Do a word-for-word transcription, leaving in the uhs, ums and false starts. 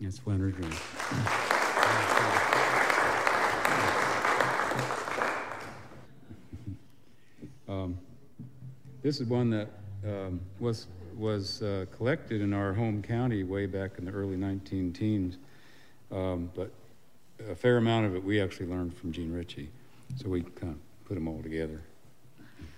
It's Winter Dream. um, this is one that um, was was uh, collected in our home county way back in the early nineteen teens, um, but a fair amount of it we actually learned from Gene Ritchie, so we kind of put them all together.